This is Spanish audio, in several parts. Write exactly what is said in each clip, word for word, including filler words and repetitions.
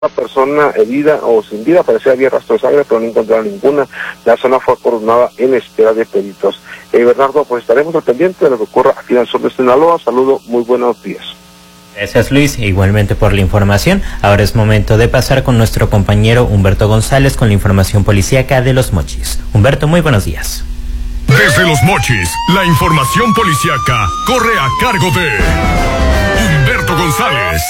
Una persona herida o sin vida, parecía había rastro de sangre, pero no encontraron ninguna. La zona fue acordonada en espera de peritos. Eh, Bernardo, pues estaremos al pendiente de lo que ocurra aquí en el sur de Sinaloa. Saludo, muy buenos días. Gracias, Luis, igualmente por la información. Ahora es momento de pasar con nuestro compañero Humberto González con la información policíaca de Los Mochis. Humberto, muy buenos días. Desde Los Mochis, la información policíaca corre a cargo de Humberto González.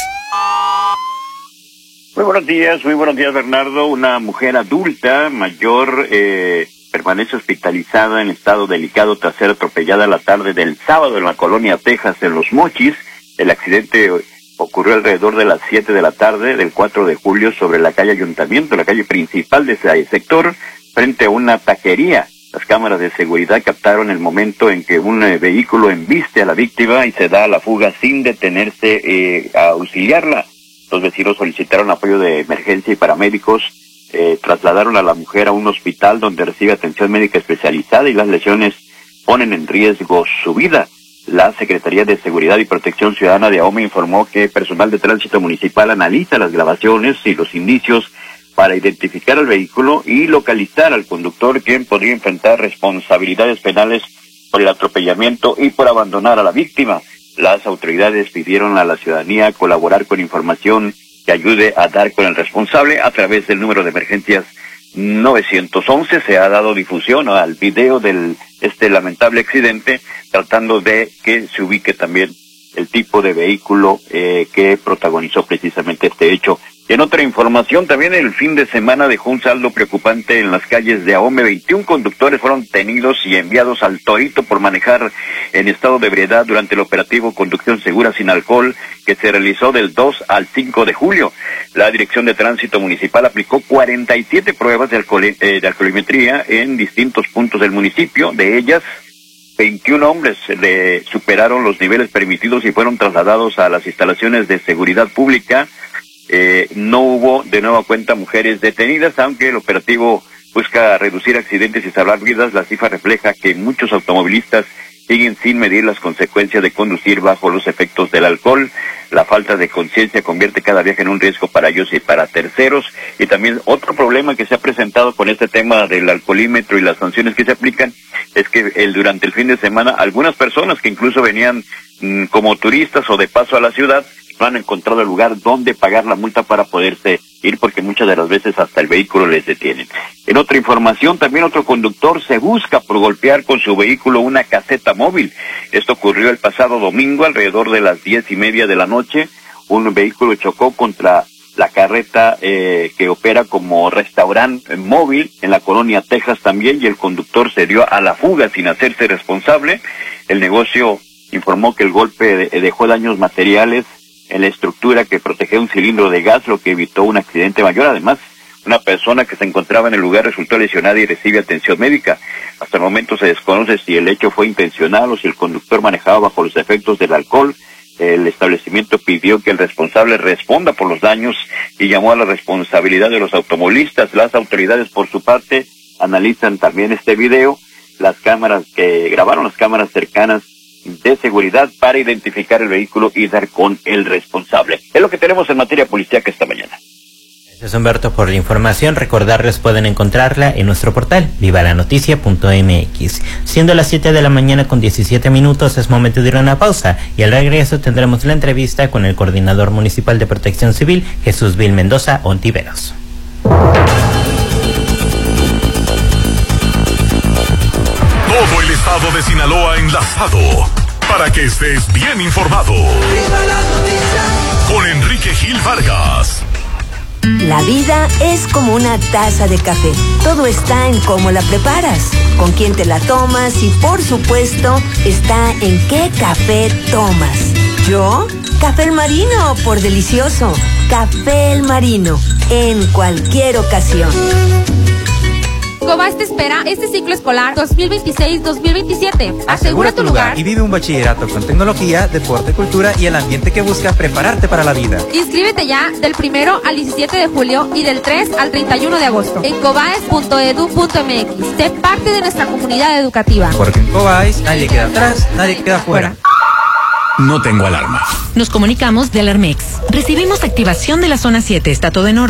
Muy buenos días, muy buenos días, Bernardo. Una mujer adulta mayor eh, permanece hospitalizada en estado delicado tras ser atropellada la tarde del sábado en la colonia Texas, en Los Mochis. El accidente ocurrió alrededor de las siete de la tarde del cuatro de julio sobre la calle Ayuntamiento, la calle principal de ese sector, frente a una taquería. Las cámaras de seguridad captaron el momento en que un eh, vehículo embiste a la víctima y se da a la fuga sin detenerse eh, a auxiliarla. Los vecinos solicitaron apoyo de emergencia y paramédicos, eh, trasladaron a la mujer a un hospital donde recibe atención médica especializada y las lesiones ponen en riesgo su vida. La Secretaría de Seguridad y Protección Ciudadana de AHOME informó que personal de tránsito municipal analiza las grabaciones y los indicios para identificar al vehículo y localizar al conductor, quien podría enfrentar responsabilidades penales por el atropellamiento y por abandonar a la víctima. Las autoridades pidieron a la ciudadanía colaborar con información que ayude a dar con el responsable a través del número de emergencias nueve once. Se ha dado difusión al video de este lamentable accidente, tratando de que se ubique también el tipo de vehículo eh, que protagonizó precisamente este hecho. Y en otra información, también el fin de semana dejó un saldo preocupante en las calles de AHOME. veintiún conductores fueron detenidos y enviados al Torito por manejar en estado de ebriedad durante el operativo Conducción Segura Sin Alcohol, que se realizó del dos al cinco de julio. La Dirección de Tránsito Municipal aplicó cuarenta y siete pruebas de, alcohol, eh, de alcoholimetría en distintos puntos del municipio. De ellas, veintiún hombres le superaron los niveles permitidos y fueron trasladados a las instalaciones de seguridad pública. Eh, no hubo de nueva cuenta mujeres detenidas, aunque el operativo busca reducir accidentes y salvar vidas. La cifra refleja que muchos automovilistas siguen sin medir las consecuencias de conducir bajo los efectos del alcohol. La falta de conciencia convierte cada viaje en un riesgo para ellos y para terceros. Y también otro problema que se ha presentado con este tema del alcoholímetro y las sanciones que se aplican es que el, durante el fin de semana algunas personas que incluso venían mmm, como turistas o de paso a la ciudad no han encontrado el lugar donde pagar la multa para poderse ir, porque muchas de las veces hasta el vehículo les detienen. En otra información, también otro conductor se busca por golpear con su vehículo una caseta móvil. Esto ocurrió el pasado domingo alrededor de las diez y media de la noche. Un vehículo chocó contra la carreta eh, que opera como restaurante móvil en la colonia Texas también, y el conductor se dio a la fuga sin hacerse responsable. El negocio informó que el golpe de, dejó daños materiales en la estructura que protegía un cilindro de gas, lo que evitó un accidente mayor. Además, una persona que se encontraba en el lugar resultó lesionada y recibe atención médica. Hasta el momento se desconoce si el hecho fue intencional o si el conductor manejaba bajo los efectos del alcohol. El establecimiento pidió que el responsable responda por los daños y llamó a la responsabilidad de los automovilistas. Las autoridades, por su parte, analizan también este video, las cámaras que grabaron las cámaras cercanas de seguridad para identificar el vehículo y dar con el responsable. Es lo que tenemos en materia policíaca esta mañana. Gracias, Humberto, por la información. Recordarles, pueden encontrarla en nuestro portal viva la noticia punto m x. Siendo las siete de la mañana con diecisiete minutos, es momento de ir a una pausa y al regreso tendremos la entrevista con el coordinador municipal de Protección Civil, Jesús Vil Mendoza Ontiveros. Todo el estado de Sinaloa enlazado para que estés bien informado. Con Enrique Gil Vargas. La vida es como una taza de café. Todo está en cómo la preparas, con quién te la tomas y, por supuesto, está en qué café tomas. ¿Yo? Café El Marino, por delicioso. Café El Marino, en cualquier ocasión. Cobas te espera este ciclo escolar dos mil veintiséis dos mil veintisiete. Asegura tu lugar y vive un bachillerato con tecnología, deporte, cultura y el ambiente que busca prepararte para la vida. Inscríbete ya del primero al diecisiete de julio y del tres al treinta y uno de agosto en cobaes punto edu punto m x. Sé parte de nuestra comunidad educativa. Porque en Cobais nadie queda atrás, nadie queda fuera. no tengo alarma. Nos comunicamos de Alarmex. Recibimos activación de la zona siete. Está todo en orden.